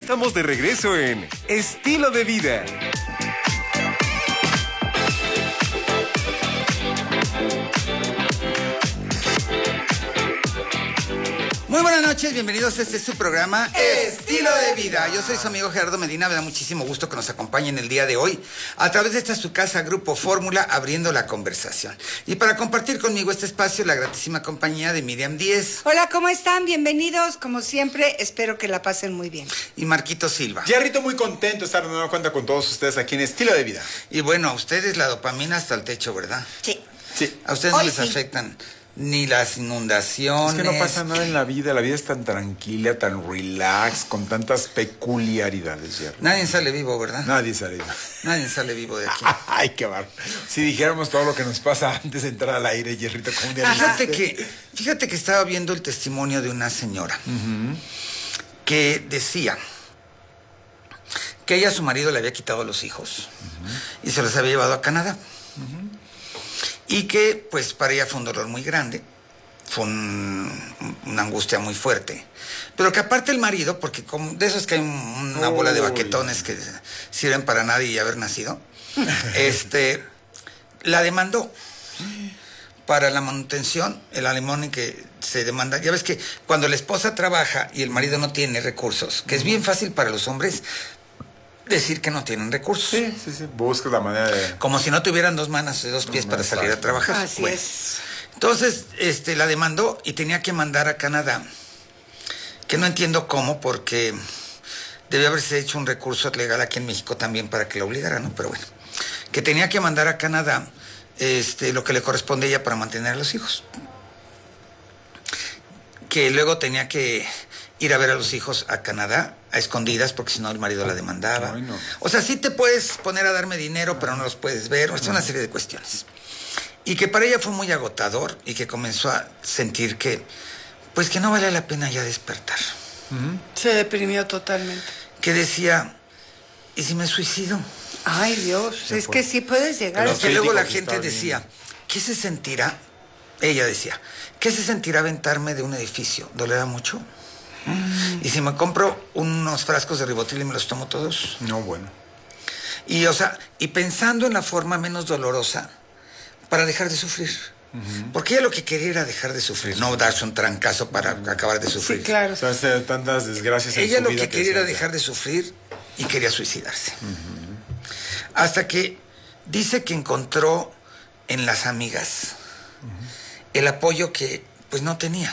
Estamos de regreso en Estilo de Vida. Muy buenas noches, bienvenidos a este su programa Estilo de Vida. Yo soy su amigo Gerardo Medina, me da muchísimo gusto que nos acompañen el día de hoy a través de esta su casa Grupo Fórmula, abriendo la conversación. Y para compartir conmigo este espacio, la gratísima compañía de Miriam Díez. Hola, ¿cómo están? Bienvenidos, como siempre, espero que la pasen muy bien. Y Marquito Silva. Jerrito, muy contento de estar de nueva cuenta con todos ustedes aquí en Estilo de Vida. Y bueno, a ustedes la dopamina hasta el techo, ¿verdad? Sí. Sí. A ustedes no Hoy les sí. afectan ni las inundaciones. Es que no pasa nada en la vida es tan tranquila, tan relax, con tantas peculiaridades, Jerry. Nadie sale vivo, ¿verdad? Nadie sale. Nadie sale vivo de aquí. Ay, qué barro. Si dijéramos todo lo que nos pasa antes de entrar al aire, Jerrito, como un día Fíjate que estaba viendo el testimonio de una señora que decía que ella a su marido le había quitado los hijos y se los había llevado a Canadá. Y que, pues, para ella fue un dolor muy grande, fue una angustia muy fuerte. Pero que aparte el marido, porque como de esos que hay una bola de baquetones que sirven para nada y haber nacido, la demandó para la manutención, el alimony que se demanda. Ya ves que cuando la esposa trabaja y el marido no tiene recursos, que es bien fácil para los hombres decir que no tienen recursos. Sí. Buscas la manera de... Como si no tuvieran dos manos y dos pies para salir a trabajar. Así es. Entonces, la demandó y tenía que mandar a Canadá. Que no entiendo cómo, porque debe haberse hecho un recurso legal aquí en México también para que la obligara, ¿no? Pero bueno, que tenía que mandar a Canadá lo que le corresponde a ella para mantener a los hijos. Que luego tenía que ir a ver a los hijos a Canadá, a escondidas, porque si no el marido la demandaba. Ay, no. O sea, sí te puedes poner a darme dinero, pero no los puedes ver. Es una serie de cuestiones. Y que para ella fue muy agotador y que comenzó a sentir que, pues que no valía la pena ya despertar. Se deprimió totalmente. Que decía, ¿y si me suicido? Ay, Dios, es que sí puedes llegar. Pero Los que luego la críticos gente que decía, ¿qué se sentirá? Ella decía, ¿qué se sentirá aventarme de un edificio? ¿Dolerá mucho? ¿Y si me compro unos frascos de Ribotril y me los tomo todos? No, bueno. Y, o sea, y pensando en la forma menos dolorosa para dejar de sufrir. Porque ella lo que quería era dejar de sufrir, no darse un trancazo para acabar de sufrir. Sí, claro. O sea, hace tantas desgracias en Ella su lo vida que quería era se- dejar de sufrir y quería suicidarse. Hasta que dice que encontró en las amigas el apoyo que pues no tenía.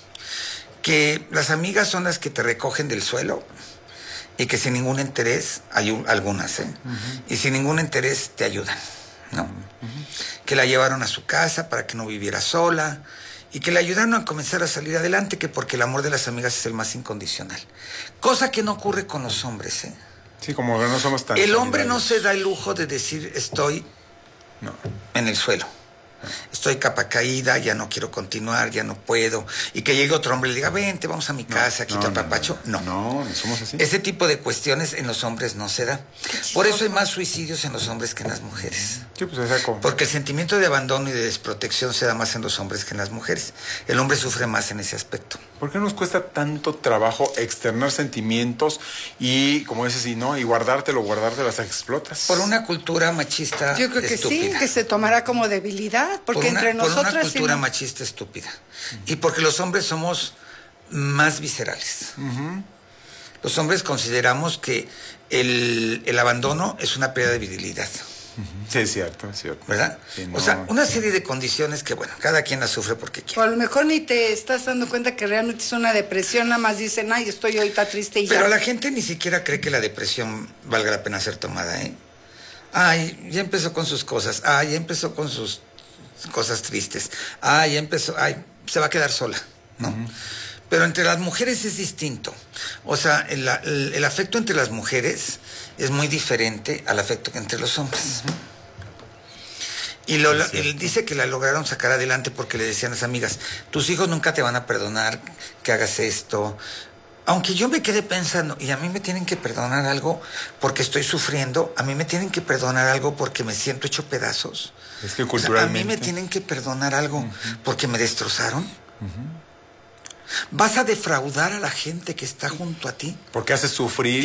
Que las amigas son las que te recogen del suelo y que sin ningún interés, hay algunas, y sin ningún interés te ayudan, ¿no? Que la llevaron a su casa para que no viviera sola y que le ayudaron a comenzar a salir adelante, que porque el amor de las amigas es el más incondicional. Cosa que no ocurre con los hombres, Sí, como que no somos tan... El hombre no solidarios. se da el lujo de decir estoy No. en el suelo. Estoy capa caída, ya no quiero continuar, ya no puedo. Y que llegue otro hombre y le diga, vente, vamos a mi casa, aquí te apapacho. No. No, somos así. Ese tipo de cuestiones en los hombres no se da. Por eso hay más suicidios en los hombres que en las mujeres. Sí, pues esa como... Porque el sentimiento de abandono y de desprotección se da más en los hombres que en las mujeres. El hombre sufre más en ese aspecto. ¿Por qué nos cuesta tanto trabajo externar sentimientos y, como dices, y guardártelo hasta que explotas? Por una cultura machista Yo creo que estúpida. sí, que se tomará como debilidad, porque entre por nosotras... una sí, cultura ¿no? machista estúpida. Y porque los hombres somos más viscerales. Los hombres consideramos que el abandono es una pérdida de virilidad, Sí, es cierto, ¿verdad? Sí, no. O sea, una serie de condiciones que, bueno, cada quien las sufre porque O quiere. a lo mejor ni te estás dando cuenta que realmente es una depresión, nada más dicen, ay, estoy ahorita triste y Pero ya. la gente ni siquiera cree que la depresión valga la pena ser tomada, ¿eh? Ay, ya empezó con sus cosas. Ay, ya empezó con sus cosas tristes. Ay, ya empezó. Ay, se va a quedar sola, ¿no? Pero entre las mujeres es distinto. O sea, el afecto entre las mujeres es muy diferente al afecto que entre los hombres. Y él dice que la lograron sacar adelante porque le decían a las amigas, tus hijos nunca te van a perdonar que hagas esto. Aunque yo me quedé pensando, y a mí me tienen que perdonar algo porque estoy sufriendo, a mí me tienen que perdonar algo porque me siento hecho pedazos. Es que O sea, culturalmente... a mí me tienen que perdonar algo porque me destrozaron. ¿Vas a defraudar a la gente que está junto a ti? Porque hace sufrir